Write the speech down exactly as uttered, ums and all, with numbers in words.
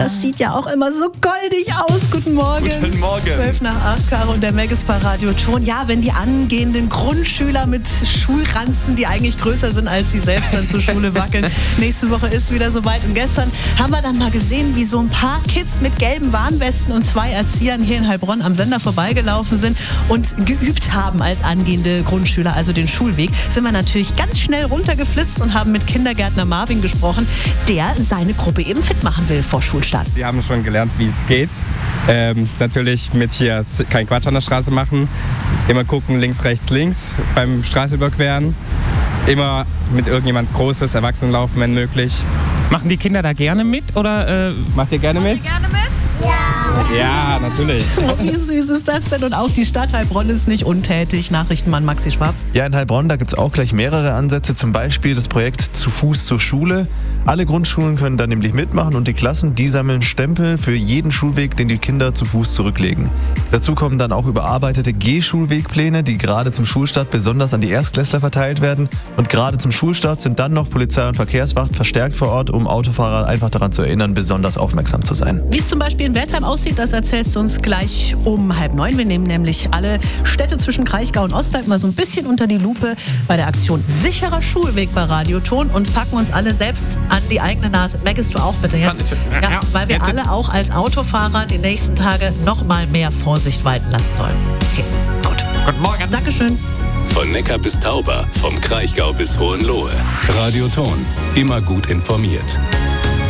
Das sieht ja auch immer so goldig aus. Guten Morgen. Guten Morgen. zwölf nach acht, Caro und der Megis bei Radio Ton. Ja, wenn die angehenden Grundschüler mit Schulranzen, die eigentlich größer sind als sie selbst, dann zur Schule wackeln. Nächste Woche ist wieder soweit. Und gestern haben wir dann mal gesehen, wie so ein paar Kids mit gelben Warnwesten und zwei Erziehern hier in Heilbronn am Sender vorbeigelaufen sind und geübt haben als angehende Grundschüler, also den Schulweg. Sind wir natürlich ganz schnell runtergeflitzt und haben mit Kindergärtner Marvin gesprochen, der seine Gruppe eben fit machen will vor Schulstart. Wir haben schon gelernt, wie es geht. Ähm, natürlich mit hier kein Quatsch an der Straße machen. Immer gucken, links, rechts, links beim Straßenüberqueren. Immer mit irgendjemand Großes, Erwachsenen laufen, wenn möglich. Machen die Kinder da gerne mit oder äh, macht ihr gerne mit? Gerne mit? Ja. Ja, natürlich. Oh, wie süß ist das denn? Und auch die Stadt Heilbronn ist nicht untätig. Nachrichtenmann Maxi Schwab. Ja, in Heilbronn, da gibt es auch gleich mehrere Ansätze. Zum Beispiel das Projekt Zu Fuß zur Schule. Alle Grundschulen können da nämlich mitmachen und die Klassen, die sammeln Stempel für jeden Schulweg, den die Kinder zu Fuß zurücklegen. Dazu kommen dann auch überarbeitete Gehschulwegpläne, die gerade zum Schulstart besonders an die Erstklässler verteilt werden. Und gerade zum Schulstart sind dann noch Polizei und Verkehrswacht verstärkt vor Ort, um Autofahrer einfach daran zu erinnern, besonders aufmerksam zu sein. Wie es zum Beispiel in Wertheim aussieht, das erzählst du uns gleich um halb neun. Wir nehmen nämlich alle Städte zwischen Kraichgau und Ostalb mal so ein bisschen unter die Lupe bei der Aktion Sicherer Schulweg bei Radio Ton und packen uns alle selbst an die eigene Nase. Merkst du auch bitte jetzt? Ja, ja, weil wir alle auch als Autofahrer die nächsten Tage noch mal mehr Vorsicht walten lassen sollen. Okay, gut. Guten Morgen. Dankeschön. Von Neckar bis Tauber, vom Kraichgau bis Hohenlohe. Radio Ton, immer gut informiert.